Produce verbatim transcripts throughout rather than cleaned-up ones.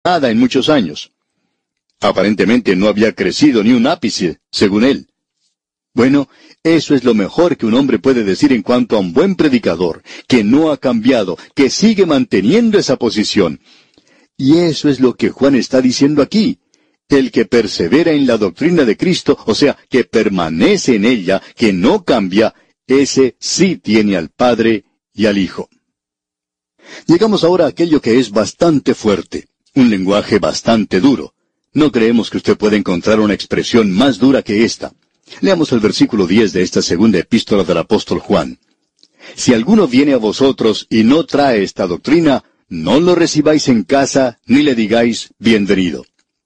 nada en muchos años. Aparentemente no había crecido ni un ápice, según él. Bueno, eso es lo mejor que un hombre puede decir en cuanto a un buen predicador, que no ha cambiado, que sigue manteniendo esa posición. Y eso es lo que Juan está diciendo aquí. El que persevera en la doctrina de Cristo, o sea, que permanece en ella, que no cambia, ese sí tiene al Padre y al Hijo. Llegamos ahora a aquello que es bastante fuerte, un lenguaje bastante duro. No creemos que usted pueda encontrar una expresión más dura que esta. Leamos el versículo diez de esta segunda epístola del apóstol Juan. Si alguno viene a vosotros y no trae esta doctrina, no lo recibáis en casa, ni le digáis bienvenido.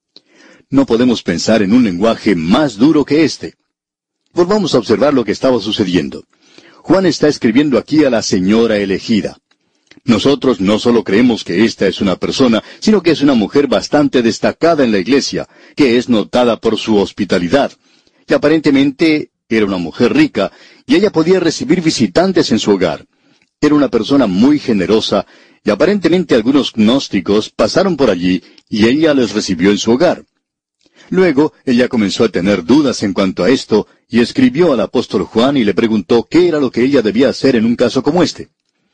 No podemos pensar en un lenguaje más duro que este. Volvamos a observar lo que estaba sucediendo. Juan está escribiendo aquí a la señora elegida. Nosotros no solo creemos que esta es una persona, sino que es una mujer bastante destacada en la iglesia, que es notada por su hospitalidad. Y aparentemente era una mujer rica, y ella podía recibir visitantes en su hogar. Era una persona muy generosa, y aparentemente algunos gnósticos pasaron por allí, y ella les recibió en su hogar. Luego, ella comenzó a tener dudas en cuanto a esto, y escribió al apóstol Juan y le preguntó qué era lo que ella debía hacer en un caso como este.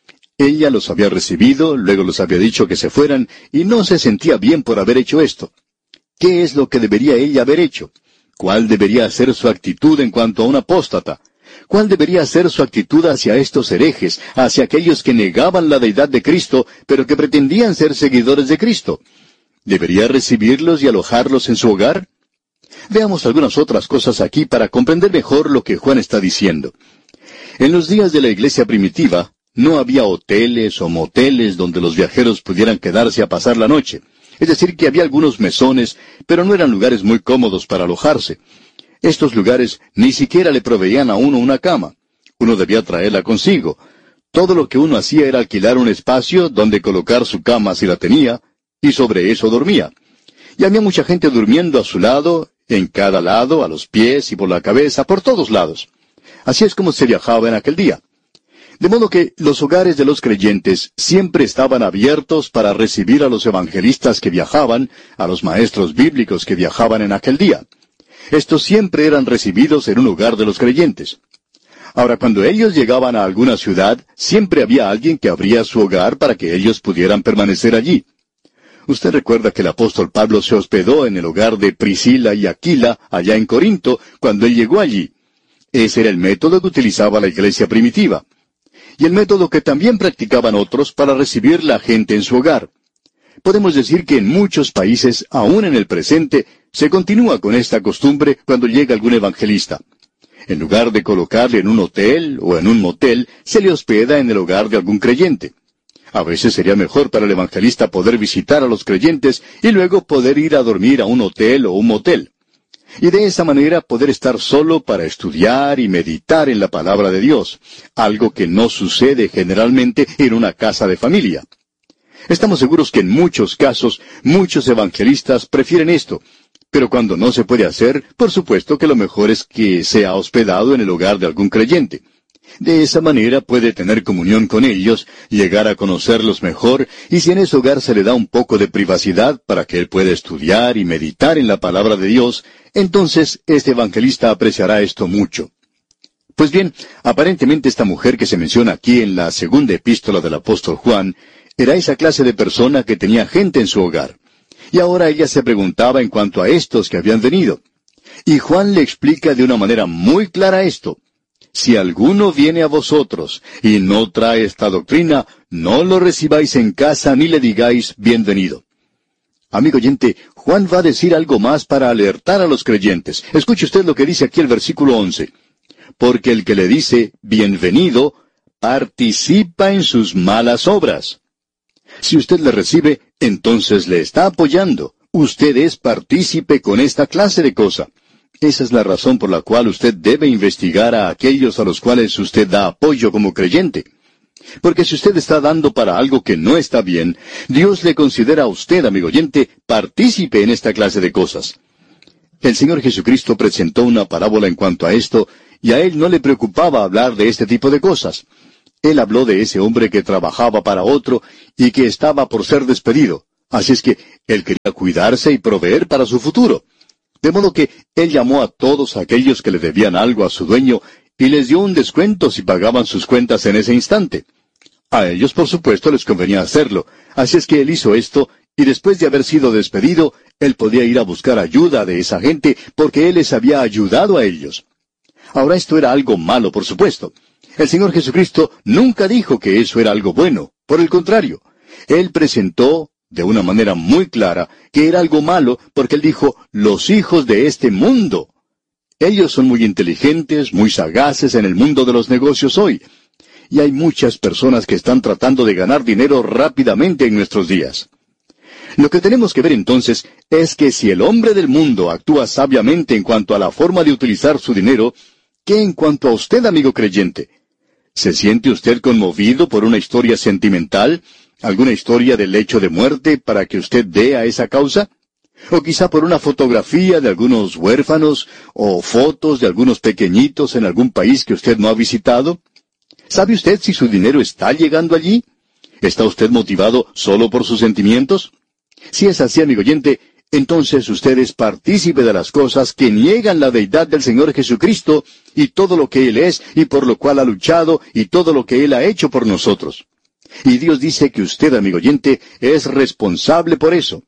Ella los había recibido, luego los había dicho que se fueran, y no se sentía bien por haber hecho esto. ¿Qué es lo que debería ella haber hecho? ¿Cuál debería ser su actitud en cuanto a un apóstata? ¿Cuál debería ser su actitud hacia estos herejes, hacia aquellos que negaban la deidad de Cristo, pero que pretendían ser seguidores de Cristo? ¿Debería recibirlos y alojarlos en su hogar? Veamos algunas otras cosas aquí para comprender mejor lo que Juan está diciendo. En los días de la iglesia primitiva, no había hoteles o moteles donde los viajeros pudieran quedarse a pasar la noche. Es decir, que había algunos mesones, pero no eran lugares muy cómodos para alojarse. Estos lugares ni siquiera le proveían a uno una cama. Uno debía traerla consigo. Todo lo que uno hacía era alquilar un espacio donde colocar su cama si la tenía, y sobre eso dormía. Y había mucha gente durmiendo a su lado, en cada lado, a los pies y por la cabeza, por todos lados. Así es como se viajaba en aquel día. De modo que los hogares de los creyentes siempre estaban abiertos para recibir a los evangelistas que viajaban, a los maestros bíblicos que viajaban en aquel día. Estos siempre eran recibidos en un hogar de los creyentes. Ahora, cuando ellos llegaban a alguna ciudad, siempre había alguien que abría su hogar para que ellos pudieran permanecer allí. Usted recuerda que el apóstol Pablo se hospedó en el hogar de Priscila y Aquila, allá en Corinto, cuando él llegó allí. Ese era el método que utilizaba la iglesia primitiva. Y el método que también practicaban otros para recibir la gente en su hogar. Podemos decir que en muchos países, aún en el presente, se continúa con esta costumbre cuando llega algún evangelista. En lugar de colocarle en un hotel o en un motel, se le hospeda en el hogar de algún creyente. A veces sería mejor para el evangelista poder visitar a los creyentes y luego poder ir a dormir a un hotel o un motel. Y de esa manera poder estar solo para estudiar y meditar en la palabra de Dios, algo que no sucede generalmente en una casa de familia. Estamos seguros que en muchos casos, muchos evangelistas prefieren esto, pero cuando no se puede hacer, por supuesto que lo mejor es que sea hospedado en el hogar de algún creyente. De esa manera puede tener comunión con ellos, llegar a conocerlos mejor, y si en ese hogar se le da un poco de privacidad para que él pueda estudiar y meditar en la palabra de Dios, entonces este evangelista apreciará esto mucho. Pues bien, aparentemente esta mujer que se menciona aquí en la segunda epístola del apóstol Juan, era esa clase de persona que tenía gente en su hogar. Y ahora ella se preguntaba en cuanto a estos que habían venido. Y Juan le explica de una manera muy clara esto. Si alguno viene a vosotros y no trae esta doctrina, no lo recibáis en casa ni le digáis bienvenido. Amigo oyente, Juan va a decir algo más para alertar a los creyentes. Escuche usted lo que dice aquí el versículo once. Porque el que le dice bienvenido, participa en sus malas obras. Si usted le recibe, entonces le está apoyando. Usted es partícipe con esta clase de cosa. Esa es la razón por la cual usted debe investigar a aquellos a los cuales usted da apoyo como creyente. Porque si usted está dando para algo que no está bien, Dios le considera a usted, amigo oyente, partícipe en esta clase de cosas. El Señor Jesucristo presentó una parábola en cuanto a esto, y a Él no le preocupaba hablar de este tipo de cosas. Él habló de ese hombre que trabajaba para otro y que estaba por ser despedido. Así es que él quería cuidarse y proveer para su futuro. De modo que él llamó a todos aquellos que le debían algo a su dueño y les dio un descuento si pagaban sus cuentas en ese instante. A ellos, por supuesto, les convenía hacerlo. Así es que él hizo esto, y después de haber sido despedido, él podía ir a buscar ayuda de esa gente porque él les había ayudado a ellos. Ahora esto era algo malo, por supuesto. El Señor Jesucristo nunca dijo que eso era algo bueno. Por el contrario, Él presentó de una manera muy clara que era algo malo porque Él dijo, los hijos de este mundo. Ellos son muy inteligentes, muy sagaces en el mundo de los negocios hoy. Y hay muchas personas que están tratando de ganar dinero rápidamente en nuestros días. Lo que tenemos que ver entonces es que si el hombre del mundo actúa sabiamente en cuanto a la forma de utilizar su dinero, ¿qué en cuanto a usted, amigo creyente? ¿Se siente usted conmovido por una historia sentimental, alguna historia del lecho de muerte para que usted dé a esa causa? ¿O quizá por una fotografía de algunos huérfanos o fotos de algunos pequeñitos en algún país que usted no ha visitado? ¿Sabe usted si su dinero está llegando allí? ¿Está usted motivado solo por sus sentimientos? Si es así, amigo oyente, entonces usted es partícipe de las cosas que niegan la deidad del Señor Jesucristo y todo lo que Él es y por lo cual ha luchado y todo lo que Él ha hecho por nosotros. Y Dios dice que usted, amigo oyente, es responsable por eso.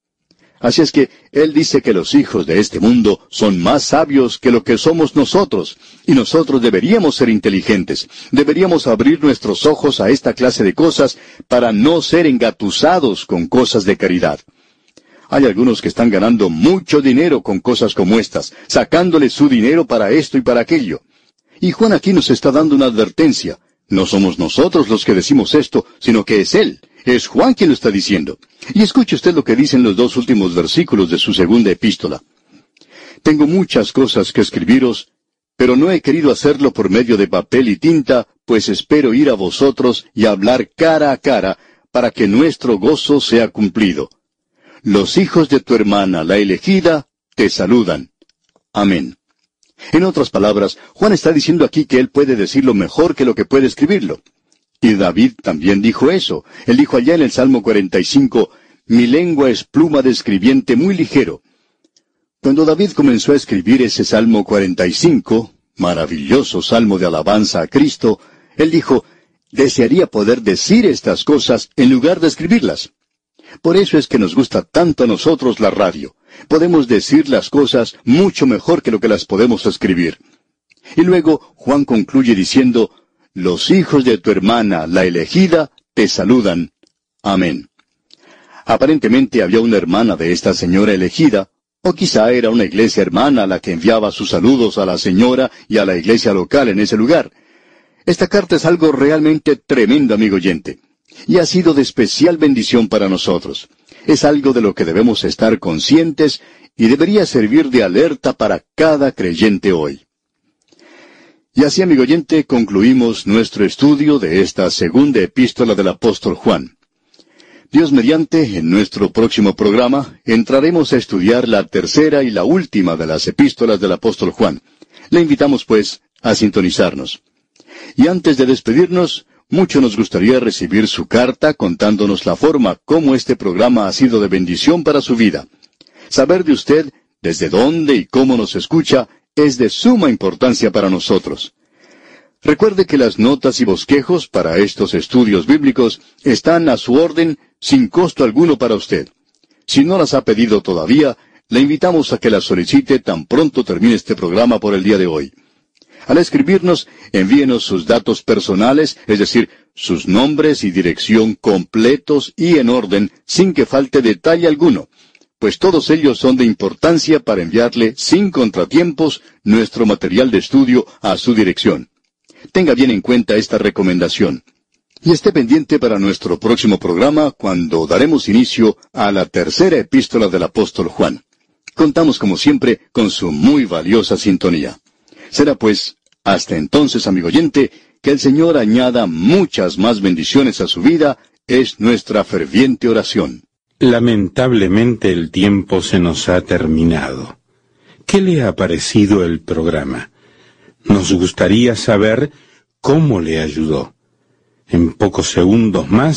Así es que Él dice que los hijos de este mundo son más sabios que lo que somos nosotros, y nosotros deberíamos ser inteligentes, deberíamos abrir nuestros ojos a esta clase de cosas para no ser engatusados con cosas de caridad. Hay algunos que están ganando mucho dinero con cosas como estas, sacándole su dinero para esto y para aquello. Y Juan aquí nos está dando una advertencia. No somos nosotros los que decimos esto, sino que es Él. Es Juan quien lo está diciendo. Y escuche usted lo que dicen los dos últimos versículos de su segunda epístola. Tengo muchas cosas que escribiros, pero no he querido hacerlo por medio de papel y tinta, pues espero ir a vosotros y hablar cara a cara, para que nuestro gozo sea cumplido. Los hijos de tu hermana, la elegida, te saludan. Amén. En otras palabras, Juan está diciendo aquí que él puede decirlo mejor que lo que puede escribirlo. Y David también dijo eso. Él dijo allá en el Salmo cuarenta y cinco, mi lengua es pluma de escribiente muy ligero. Cuando David comenzó a escribir ese Salmo cuarenta y cinco, maravilloso salmo de alabanza a Cristo, él dijo, desearía poder decir estas cosas en lugar de escribirlas. Por eso es que nos gusta tanto a nosotros la radio. Podemos decir las cosas mucho mejor que lo que las podemos escribir. Y luego Juan concluye diciendo, los hijos de tu hermana, la elegida, te saludan. Amén. Aparentemente había una hermana de esta señora elegida, o quizá era una iglesia hermana la que enviaba sus saludos a la señora y a la iglesia local en ese lugar. Esta carta es algo realmente tremendo, amigo oyente, y ha sido de especial bendición para nosotros. Es algo de lo que debemos estar conscientes y debería servir de alerta para cada creyente hoy. Y así, amigo oyente, concluimos nuestro estudio de esta segunda epístola del apóstol Juan. Dios mediante, en nuestro próximo programa, entraremos a estudiar la tercera y la última de las epístolas del apóstol Juan. Le invitamos, pues, a sintonizarnos. Y antes de despedirnos, mucho nos gustaría recibir su carta contándonos la forma como este programa ha sido de bendición para su vida. Saber de usted, desde dónde y cómo nos escucha, es de suma importancia para nosotros. Recuerde que las notas y bosquejos para estos estudios bíblicos están a su orden sin costo alguno para usted. Si no las ha pedido todavía, le invitamos a que las solicite tan pronto termine este programa por el día de hoy. Al escribirnos, envíenos sus datos personales, es decir, sus nombres y dirección completos y en orden, sin que falte detalle alguno, pues todos ellos son de importancia para enviarle sin contratiempos nuestro material de estudio a su dirección. Tenga bien en cuenta esta recomendación. Y esté pendiente para nuestro próximo programa, cuando daremos inicio a la tercera epístola del apóstol Juan. Contamos, como siempre, con su muy valiosa sintonía. Será pues, hasta entonces, amigo oyente, que el Señor añada muchas más bendiciones a su vida, es nuestra ferviente oración. Lamentablemente el tiempo se nos ha terminado. ¿Qué le ha parecido el programa? Nos gustaría saber cómo le ayudó. En pocos segundos más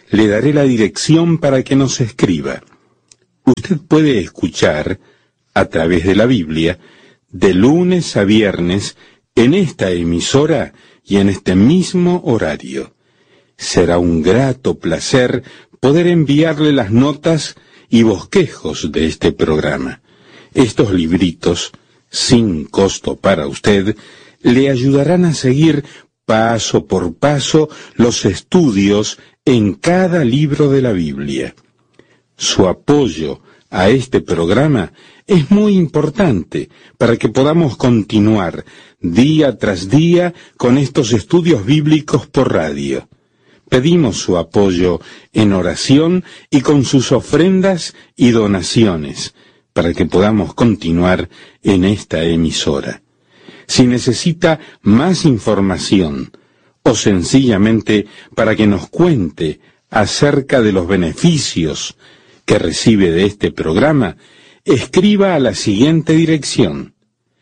le daré la dirección para que nos escriba. Usted puede escuchar, a través de la Biblia, de lunes a viernes, en esta emisora y en este mismo horario. Será un grato placer poder enviarle las notas y bosquejos de este programa. Estos libritos, sin costo para usted, le ayudarán a seguir paso por paso los estudios en cada libro de la Biblia. Su apoyo a este programa es muy importante para que podamos continuar día tras día con estos estudios bíblicos por radio. Pedimos su apoyo en oración y con sus ofrendas y donaciones para que podamos continuar en esta emisora. Si necesita más información o sencillamente para que nos cuente acerca de los beneficios que recibe de este programa, escriba a la siguiente dirección: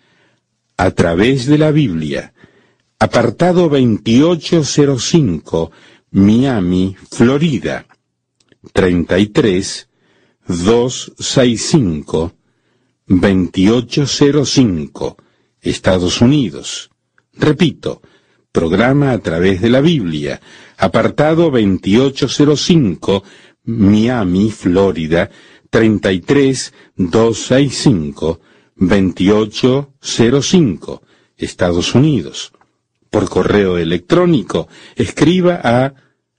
A través de la Biblia, apartado veintiocho cero cinco, Miami, Florida, treinta y tres, doscientos sesenta y cinco, veintiocho cero cinco, Estados Unidos. Repito, programa A través de la Biblia, apartado veintiocho cero cinco, Miami, Florida, treinta y tres, doscientos sesenta y cinco, veintiocho cero cinco, Estados Unidos. Por correo electrónico, escriba a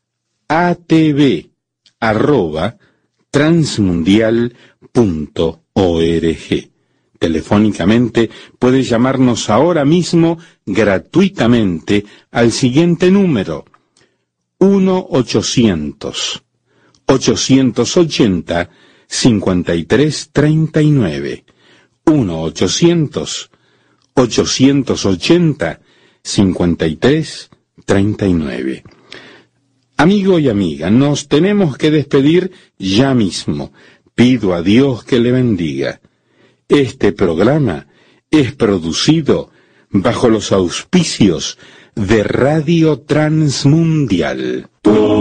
atv arroba transmundial punto org. Telefónicamente puede llamarnos ahora mismo gratuitamente al siguiente número: uno ochocientos, ochocientos ochenta, cincuenta y tres treinta y nueve. uno ochocientos, ochocientos ochenta, cincuenta y tres treinta y nueve. Amigo y amiga, nos tenemos que despedir ya mismo. Pido a Dios que le bendiga. Este programa es producido bajo los auspicios de Radio Transmundial.